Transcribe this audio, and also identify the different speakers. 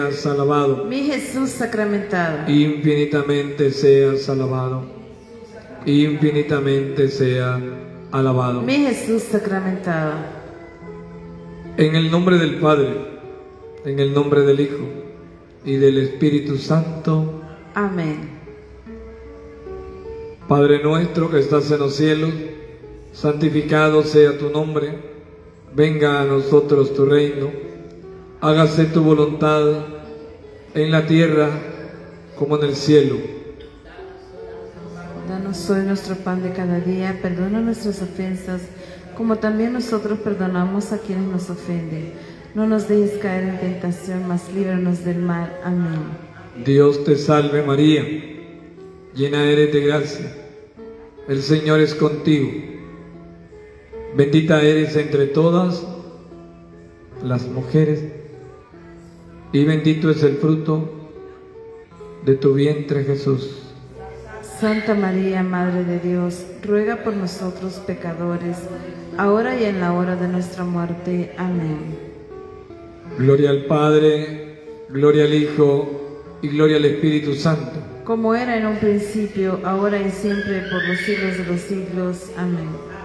Speaker 1: seas alabado.
Speaker 2: Mi Jesús sacramentado.
Speaker 1: Infinitamente seas alabado. Infinitamente sea alabado.
Speaker 2: Mi Jesús sacramentado.
Speaker 1: En el nombre del Padre, en el nombre del Hijo y del Espíritu Santo.
Speaker 2: Amén.
Speaker 1: Padre nuestro que estás en los cielos, santificado sea tu nombre. Venga a nosotros tu reino. Hágase tu voluntad en la tierra como en el cielo.
Speaker 2: Danos hoy nuestro pan de cada día. Perdona nuestras ofensas, como también nosotros perdonamos a quienes nos ofenden. No nos dejes caer en tentación, mas líbranos del mal. Amén.
Speaker 1: Dios te salve María, llena eres de gracia. El Señor es contigo. Bendita eres entre todas las mujeres, y bendito es el fruto de tu vientre, Jesús.
Speaker 2: Santa María, Madre de Dios, ruega por nosotros pecadores, ahora y en la hora de nuestra muerte. Amén.
Speaker 1: Gloria al Padre, gloria al Hijo y gloria al Espíritu Santo.
Speaker 2: Como era en un principio, ahora y siempre, por los siglos de los siglos. Amén.